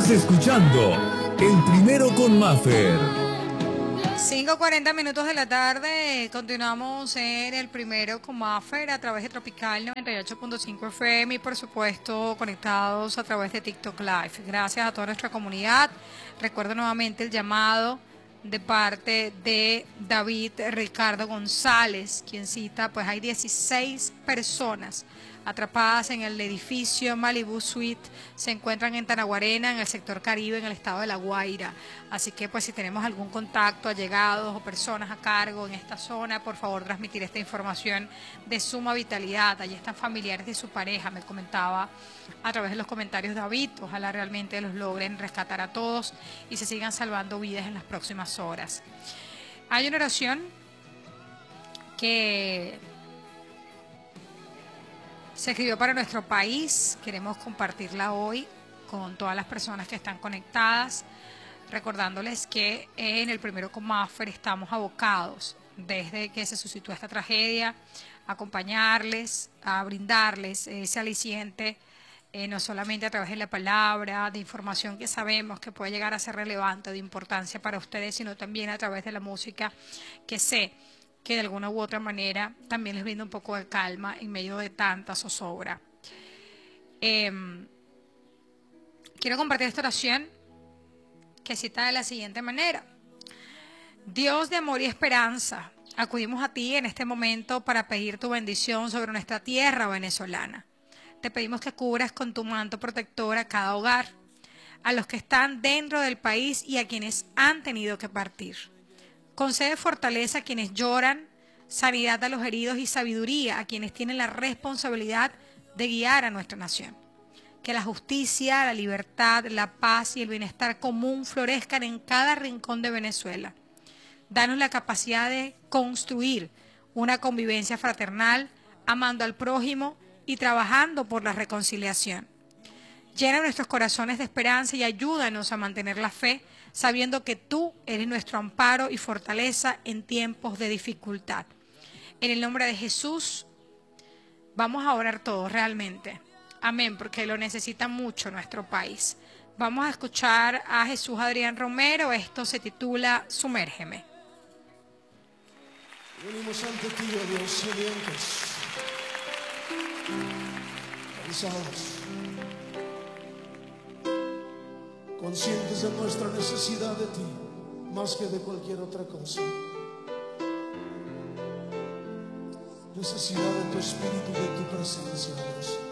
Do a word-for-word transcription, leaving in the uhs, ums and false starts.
Estás escuchando El Primero con Maffer. cinco cuarenta minutos de la tarde, continuamos en El Primero con Maffer a través de Tropical noventa y ocho punto cinco F M y por supuesto conectados a través de TikTok Live. Gracias a toda nuestra comunidad. Recuerdo nuevamente el llamado de parte de David Ricardo González, quien cita, pues hay dieciséis personas atrapadas en el edificio Malibu Suite, se encuentran en Tanaguarena, en el sector Caribe, en el estado de La Guaira. Así que pues si tenemos algún contacto, allegados o personas a cargo en esta zona, por favor transmitir esta información de suma vitalidad. Allí están familiares de su pareja, me comentaba a través de los comentarios David. Ojalá realmente los logren rescatar a todos y se sigan salvando vidas en las próximas horas. Hay una oración que se escribió para nuestro país, queremos compartirla hoy con todas las personas que están conectadas, recordándoles que en El Primero con Maffer estamos abocados desde que se suscitó esta tragedia, a acompañarles, a brindarles ese aliciente, eh, no solamente a través de la palabra, de información que sabemos que puede llegar a ser relevante, de importancia para ustedes, sino también a través de la música que sé que de alguna u otra manera también les brinda un poco de calma en medio de tanta zozobra. Eh, quiero compartir esta oración que cita de la siguiente manera: Dios de amor y esperanza, acudimos a ti en este momento para pedir tu bendición sobre nuestra tierra venezolana. Te pedimos que cubras con tu manto protector a cada hogar, a los que están dentro del país y a quienes han tenido que partir. Concede fortaleza a quienes lloran, sanidad a los heridos y sabiduría a quienes tienen la responsabilidad de guiar a nuestra nación. Que la justicia, la libertad, la paz y el bienestar común florezcan en cada rincón de Venezuela. Danos la capacidad de construir una convivencia fraternal, amando al prójimo y trabajando por la reconciliación. Llena nuestros corazones de esperanza y ayúdanos a mantener la fe, sabiendo que tú eres nuestro amparo y fortaleza en tiempos de dificultad. En el nombre de Jesús, vamos a orar todos realmente. Amén, porque lo necesita mucho nuestro país. Vamos a escuchar a Jesús Adrián Romero. Esto se titula Sumérgeme. Venimos ante ti, oh Dios, sedientos, cansados, conscientes de nuestra necesidad de ti, más que de cualquier otra cosa. Necesidad de tu espíritu y de tu presencia, Dios.